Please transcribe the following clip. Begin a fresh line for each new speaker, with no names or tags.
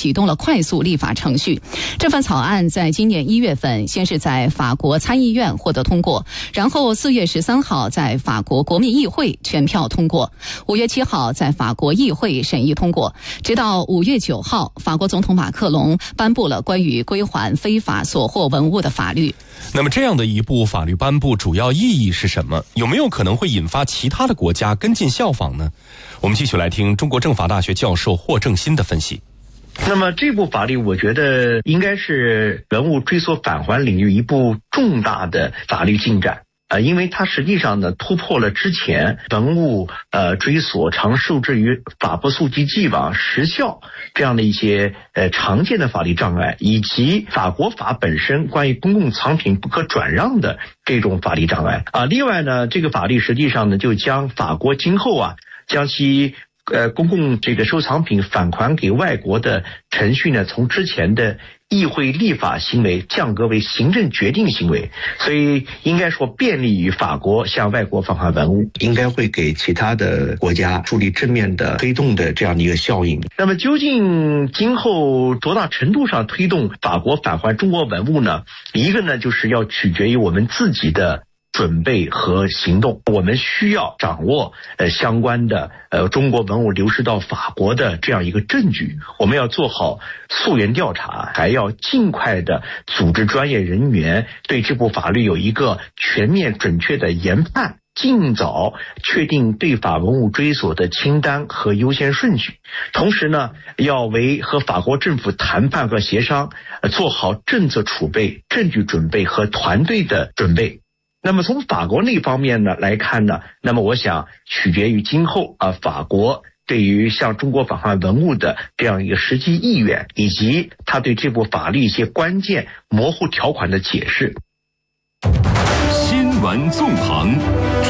启动了快速立法程序。这份草案在今年1月份先是在法国参议院获得通过，然后4月13号在法国国民议会全票通过，5月7号在法国议会审议通过，直到5月9号，法国总统马克龙颁布了关于归还非法所获文物的法律。
那么这样的一部法律颁布主要意义是什么？有没有可能会引发其他的国家跟进效仿呢？我们继续来听中国政法大学教授霍正新的分析。
那么这部法律我觉得应该是文物追索返还领域一部重大的法律进展。因为它实际上呢突破了之前文物追索常受制于法不溯及既往时效这样的一些常见的法律障碍，以及法国法本身关于公共藏品不可转让的这种法律障碍另外呢，这个法律实际上呢就将法国今后将其公共这个收藏品返还给外国的程序呢，从之前的议会立法行为降格为行政决定行为，所以应该说便利于法国向外国返还文物，应该会给其他的国家树立正面的推动的这样的一个效应。那么究竟今后多大程度上推动法国返还中国文物呢？一个呢就是要取决于我们自己的准备和行动，我们需要掌握相关的中国文物流失到法国的这样一个证据，我们要做好溯源调查，还要尽快的组织专业人员对这部法律有一个全面准确的研判，尽早确定对法文物追索的清单和优先顺序。同时呢，要为和法国政府谈判和协商做好政策储备、证据准备和团队的准备。那么从法国那方面呢来看呢，那么我想取决于今后法国对于向中国返还文物的这样一个实际意愿，以及他对这部法律一些关键模糊条款的解释。
新闻纵横。